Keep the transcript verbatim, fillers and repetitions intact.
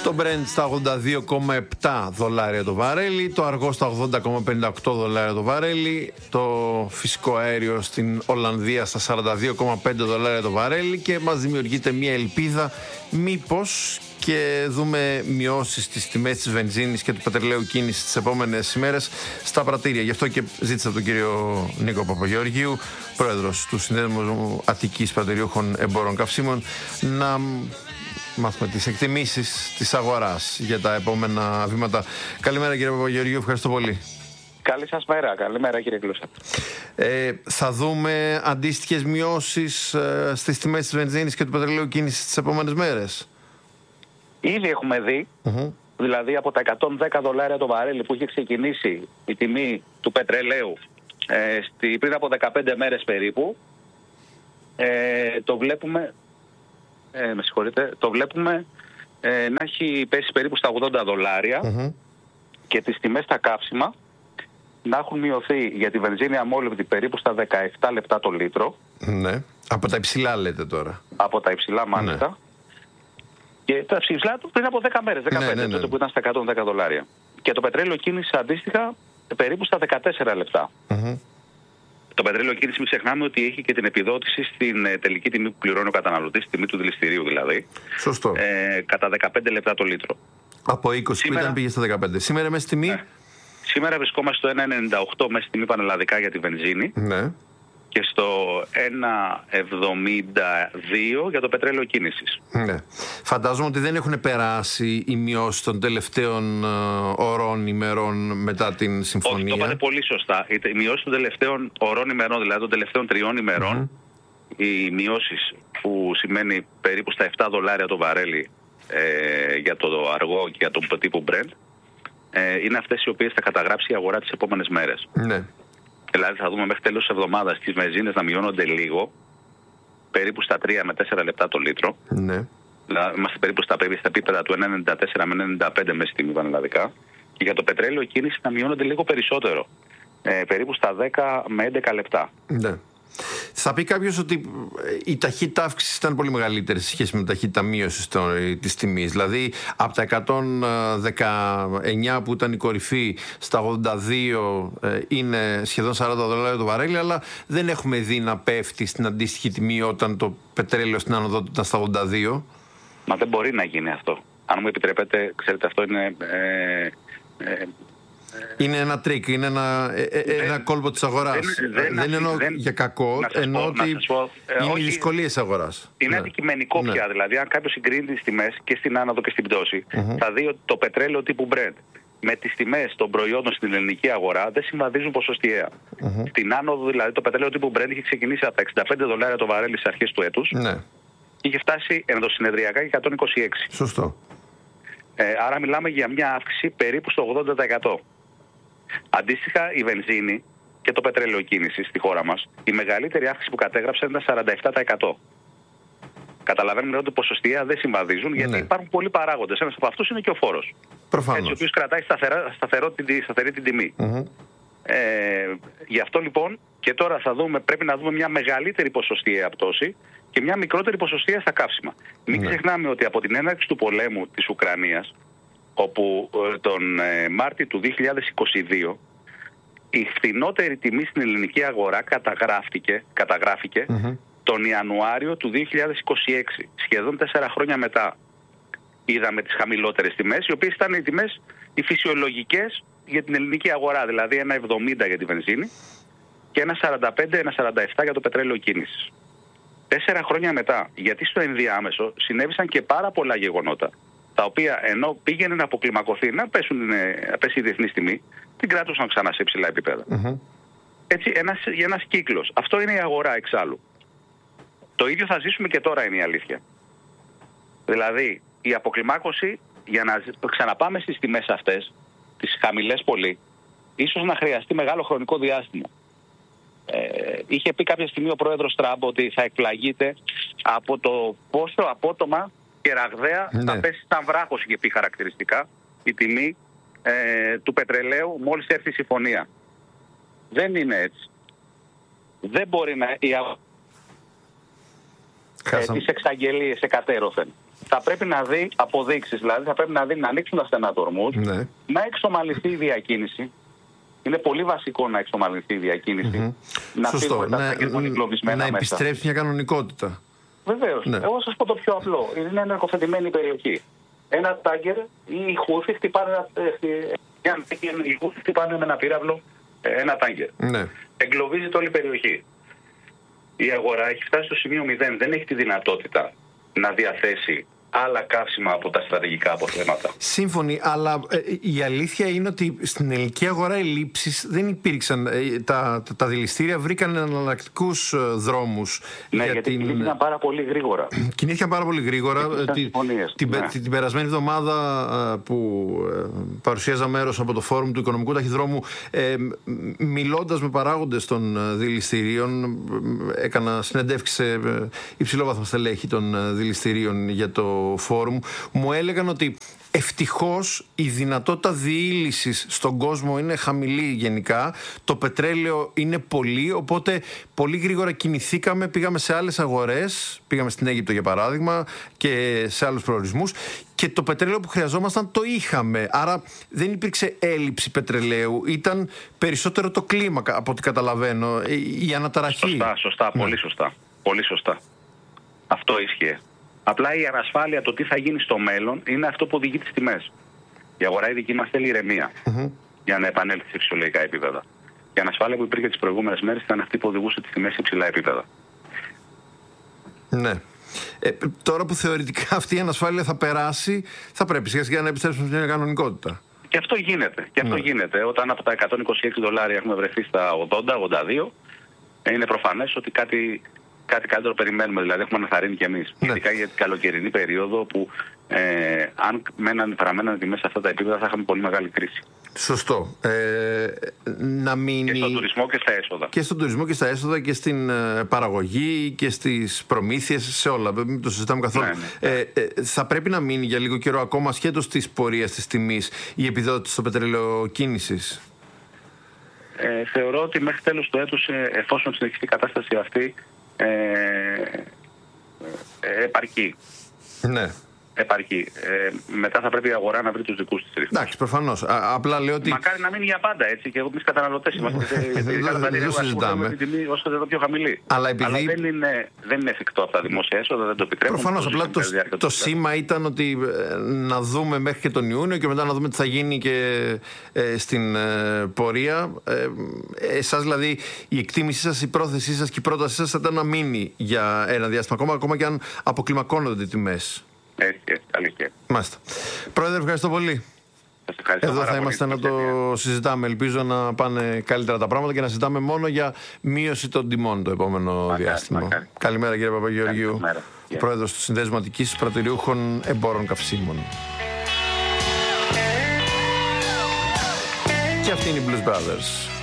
Το Brent στα ογδόντα δύο κόμμα επτά δολάρια το βαρέλι, το αργό στα ογδόντα κόμμα πενήντα οκτώ δολάρια το βαρέλι, το φυσικό αέριο στην Ολλανδία στα σαράντα δύο κόμμα πέντε δολάρια το βαρέλι, και μας δημιουργείται μια ελπίδα μήπως και δούμε μειώσεις στις τιμές της βενζίνης και του πετρελαίου κίνησης τις επόμενες ημέρες στα πρατήρια. Γι' αυτό και ζήτησα από τον κύριο Νίκο Παπαγεωργίου, πρόεδρος του Συνδέσμου Αττικής Πρατηριούχων Εμπόρων Καυσίμων, να μάθουμε τις εκτιμήσεις της αγοράς για τα επόμενα βήματα. Καλημέρα κύριε Παπαγεωργίου, ευχαριστώ πολύ. Καλή σας μέρα, καλημέρα κύριε Κλούσσα. Ε, θα δούμε αντίστοιχες μειώσεις ε, στις τιμές της βενζίνης και του πετρελαίου κίνησης τις επόμενες μέρες? Ήδη έχουμε δει, mm-hmm. δηλαδή από τα εκατόν δέκα δολάρια το βαρέλι που είχε ξεκινήσει η τιμή του πετρελαίου ε, στη, πριν από δεκαπέντε μέρες περίπου, ε, το βλέπουμε, ε, με συγχωρείτε, το βλέπουμε ε, να έχει πέσει περίπου στα ογδόντα δολάρια mm-hmm. και τις τιμές στα καύσιμα να έχουν μειωθεί για τη βενζίνη αμόλυβδη περίπου στα δεκαεπτά λεπτά το λίτρο. Ναι, από τα υψηλά λέτε τώρα. Από τα υψηλά μάλιστα. Ναι. Και τα ψηλά του πριν από δέκα μέρες, δεκαπέντε, ναι, ναι, ναι. τότε που ήταν στα εκατόν δέκα δολάρια. Και το πετρέλαιο κίνηση αντίστοιχα περίπου στα δεκατέσσερα λεπτά. Mm-hmm. Το πετρέλαιο κίνηση, μην ξεχνάμε ότι έχει και την επιδότηση στην ε, τελική τιμή που πληρώνει ο καταναλωτής, τιμή του δηληστηρίου δηλαδή. Σωστό. Ε, κατά δεκαπέντε λεπτά το λίτρο. Από είκοσι σήμερα, που ήταν πήγε στα δεκαπέντε. Σήμερα μέσα στη τιμή. Ναι. Σήμερα βρισκόμαστε στο ένα ενενήντα οκτώ μέσα στη τιμή πανελλαδικά για τη βενζίνη. Ναι. Και στο ένα εβδομήντα δύο για το πετρέλαιο κίνησης. Ναι. Φαντάζομαι ότι δεν έχουν περάσει οι μειώσεις των τελευταίων uh, ωρών, ημερών μετά την συμφωνία. Όχι, το είπατε πολύ σωστά. Οι μειώσεις των τελευταίων ωρών, ημερών, δηλαδή των τελευταίων τριών ημερών, mm-hmm. οι μειώσεις που σημαίνει περίπου στα επτά δολάρια το βαρέλι ε, για το αργό και για τον τύπου Brent, ε, είναι αυτές οι οποίες θα καταγράψει η αγορά τις επόμενες μέρες. Ναι. Δηλαδή θα δούμε μέχρι τέλος της εβδομάδας τις βενζίνες να μειώνονται λίγο, περίπου στα τρία με τέσσερα λεπτά το λίτρο. Ναι. Δηλαδή, είμαστε περίπου στα, στα επίπεδα του ένα ενενήντα τέσσερα με ένα ενενήντα πέντε μέσα στη τιμή πανελλαδικά. Και για το πετρέλαιο κίνηση να μειώνονται λίγο περισσότερο, ε, περίπου στα δέκα με έντεκα λεπτά. Ναι. Θα πει κάποιος ότι η ταχύτητα αύξησης ήταν πολύ μεγαλύτερη σε σχέση με την ταχύτητα μείωσης της τιμής. Δηλαδή από τα εκατόν δεκαεννιά που ήταν η κορυφή στα ογδόντα δύο είναι σχεδόν σαράντα δολάρια το βαρέλι, αλλά δεν έχουμε δει να πέφτει στην αντίστοιχη τιμή όταν το πετρέλαιο στην άνοδο ήταν στα ογδόντα δύο. Μα δεν μπορεί να γίνει αυτό. Αν μου επιτρέπετε, ξέρετε, αυτό είναι... Ε, ε, Είναι ένα τρίκ, είναι ένα, ε, ε, ένα κόλπο της αγοράς. Δεν, δεν, δεν εννοώ δεν, για κακό, εννοώ ότι πω, ε, είναι όχι, οι δυσκολίες αγοράς. Είναι ναι. αντικειμενικό ναι. πια. Δηλαδή, αν κάποιος συγκρίνει τις τιμές και στην άνοδο και στην πτώση, mm-hmm. θα δει ότι το πετρέλαιο τύπου Brent με τις τιμές των προϊόντων στην ελληνική αγορά δεν συμβαδίζουν ποσοστιαία. Mm-hmm. Στην άνοδο, δηλαδή, το πετρέλαιο τύπου Brent είχε ξεκινήσει από τα εξήντα πέντε δολάρια το βαρέλι στις αρχές του έτους ναι. και είχε φτάσει ενδοσυνεδριακά για εκατόν είκοσι έξι. Σωστό. Ε, άρα, μιλάμε για μια αύξηση περίπου στο ογδόντα τοις εκατό. Αντίστοιχα, η βενζίνη και το πετρέλαιο κίνησης στη χώρα μας, η μεγαλύτερη αύξηση που κατέγραψαν ήταν σαράντα επτά τοις εκατό. Καταλαβαίνουμε ότι ποσοστιαία δεν συμβαδίζουν, γιατί ναι. υπάρχουν πολλοί παράγοντες. Ένας από αυτούς είναι και ο φόρος. Προφανώς. Έτσι, ο οποίος κρατάει σταθερά, σταθερό, σταθερή την τιμή. Mm-hmm. Ε, γι' αυτό λοιπόν και τώρα θα δούμε, πρέπει να δούμε μια μεγαλύτερη ποσοστιαία πτώση και μια μικρότερη ποσοστιαία στα καύσιμα. Μην ναι. ξεχνάμε ότι από την έναρξη του πολέμου της Ουκρανίας, όπου τον ε, Μάρτιο του δύο χιλιάδες είκοσι δύο η φθηνότερη τιμή στην ελληνική αγορά καταγράφηκε, καταγράφηκε mm-hmm. τον Ιανουάριο του δύο χιλιάδες είκοσι έξι, σχεδόν τέσσερα χρόνια μετά. Είδαμε τις χαμηλότερες τιμές, οι οποίες ήταν οι τιμές οι φυσιολογικές για την ελληνική αγορά, δηλαδή ένα εβδομήντα για τη βενζίνη και ένα σαράντα πέντε, ένα σαράντα επτά για το πετρέλαιο κίνησης. Τέσσερα χρόνια μετά, γιατί στο ενδιάμεσο συνέβησαν και πάρα πολλά γεγονότα, τα οποία ενώ πήγαινε να αποκλιμακωθεί, να, πέσουν, να πέσει η διεθνή τιμή, την κράτουσαν ξανά σε υψηλά επίπεδα. Mm-hmm. Έτσι, ένας, ένας κύκλος. Αυτό είναι η αγορά εξάλλου. Το ίδιο θα ζήσουμε και τώρα, είναι η αλήθεια. Δηλαδή, η αποκλιμάκωση, για να ξαναπάμε στις τιμές αυτές, τις χαμηλές πολύ, ίσως να χρειαστεί μεγάλο χρονικό διάστημα. Ε, είχε πει κάποια στιγμή ο πρόεδρος Τραμπ ότι θα εκπλαγείται από το πόσο απότομα και ραγδαία ναι. θα πέσει σαν βράχος, είχε πει χαρακτηριστικά, η τιμή ε, του πετρελαίου μόλις έρθει η συμφωνία. Δεν είναι έτσι. Δεν μπορεί να... Η, ε, τις εξαγγελίες εκατέρωθεν. θα πρέπει να δει αποδείξεις. Δηλαδή θα πρέπει να δει να ανοίξουν τα στενατορμούς, ναι. να εξομαλυνθεί η διακίνηση. Είναι πολύ βασικό να εξομαλυνθεί η διακίνηση. Mm-hmm. Να Σωστό. Να, να, να επιστρέψει μια κανονικότητα. Βεβαίως. Ναι. Εγώ σας πω το πιο απλό. Είναι ενεργοφετημένη περιοχή. Ένα τάγκερ ή οι Χούθοι χτυπάνε, χτυπάνε με ένα πύραυλο ένα τάγκερ. Ναι. Εγκλωβίζεται όλη η περιοχή. Η αγορά έχει φτάσει στο σημείο μηδέν. Δεν έχει τη δυνατότητα να διαθέσει άλλα καύσιμα από τα στρατηγικά αποθέματα. Σύμφωνοι, αλλά ε, η αλήθεια είναι ότι στην ελληνική αγορά ελλείψεις δεν υπήρξαν. Ε, τα, τα, τα δηληστήρια βρήκαν εναλλακτικούς ε, δρόμους. Ναι, για γιατί την... κινήθηκαν πάρα πολύ γρήγορα. Κινήθηκαν πάρα πολύ γρήγορα. Τη, την, ναι. την, την περασμένη εβδομάδα ε, που ε, παρουσίαζα μέρος από το φόρουμ του Οικονομικού Ταχυδρόμου, ε, μιλώντας με παράγοντες των ε, δηληστηρίων, ε, έκανα συνεντεύξεις σε ε, υψηλόβαθμα στελέχη των ε, δηληστηρίων για το φόρουμ, μου έλεγαν ότι ευτυχώς η δυνατότητα διήλυσης στον κόσμο είναι χαμηλή γενικά, το πετρέλαιο είναι πολύ, οπότε πολύ γρήγορα κινηθήκαμε, πήγαμε σε άλλες αγορές, πήγαμε στην Αίγυπτο για παράδειγμα και σε άλλους προορισμούς και το πετρέλαιο που χρειαζόμασταν το είχαμε, άρα δεν υπήρξε έλλειψη πετρελαίου, ήταν περισσότερο το κλίμα από ό,τι καταλαβαίνω, η αναταραχή. Σωστά, σωστά, ναι. πολύ σωστά, πολύ σωστά. Αυτό ίσχυε. Απλά η ανασφάλεια το τι θα γίνει στο μέλλον είναι αυτό που οδηγεί τις τιμές. Η αγορά η δική μας θέλει ηρεμία mm-hmm. για να επανέλθει σε φυσιολογικά επίπεδα. Η ανασφάλεια που υπήρχε τις προηγούμενες μέρες ήταν αυτή που οδηγούσε τις τιμές σε υψηλά επίπεδα. Ναι. Ε, τώρα που θεωρητικά αυτή η ανασφάλεια θα περάσει, θα πρέπει σιγά σιγά να επιστρέψουμε στην κανονικότητα. Και αυτό γίνεται. Και αυτό ναι. γίνεται. Όταν από τα εκατόν είκοσι έξι δολάρια έχουμε βρεθεί στα ογδόντα ογδόντα δύο, είναι προφανές ότι κάτι. Κάτι καλύτερο περιμένουμε, δηλαδή έχουμε αναθαρρύνει κι εμείς. Ναι. Ειδικά για την καλοκαιρινή περίοδο που ε, αν μέναν, παραμέναν τιμές σε αυτά τα επίπεδα θα είχαμε πολύ μεγάλη κρίση. Σωστό. Ε, να μείνει... Και στον τουρισμό και στα έσοδα. Και στον τουρισμό και στα έσοδα και στην ε, παραγωγή και στις προμήθειες, σε όλα. Μην το συζητάμε καθόλου. Ναι, ναι. Ε, ε, θα πρέπει να μείνει για λίγο καιρό ακόμα ασχέτως της πορείας της τιμής η επιδότηση στο πετρέλαιο κίνησης. Ε, θεωρώ ότι μέχρι τέλος του έτους, εφόσον συνεχιστεί η κατάσταση αυτή, Ε, ε, επαρκεί. Ναι. Επαρκεί. Ε, μετά θα πρέπει η αγορά να βρει τους δικούς της ρυθμούς. Εντάξει, προφανώς. Α, απλά λέω ότι. Μακάρι να μείνει για πάντα έτσι και εμείς καταναλωτές είμαστε. Δεν το συζητάμε. Την τιμή όσο δεν είναι πιο χαμηλή. Αλλά, επειδή... Αλλά δεν, είναι, δεν είναι εφικτό από τα δημόσια έσοδα, δεν το επιτρέπουν. Προφανώς. Απλά το, το, το σήμα ήταν ότι ε, να δούμε μέχρι και τον Ιούνιο και μετά να δούμε τι θα γίνει και ε, στην ε, πορεία. Ε, εσάς δηλαδή η εκτίμησή σας, η πρόθεσή σας και η πρότασή σας θα ήταν να μείνει για ένα διάστημα ακόμα, ακόμα και αν αποκλιμακώνονται οι τιμές. Έτσι, έτσι, αλήθεια. Μάλιστα. Πρόεδρε, ευχαριστώ πολύ. Εδώ θα είμαστε να το συζητάμε. Ελπίζω να πάνε καλύτερα τα πράγματα και να συζητάμε μόνο για μείωση των τιμών το επόμενο μακάρι, διάστημα. Μακάρι. Καλημέρα κύριε Παπαγεωργίου, πρόεδρος του Συνδέσμου Αττικής Πρατηριούχων Εμπόρων Καυσίμων. Και αυτή είναι οι Blues Brothers.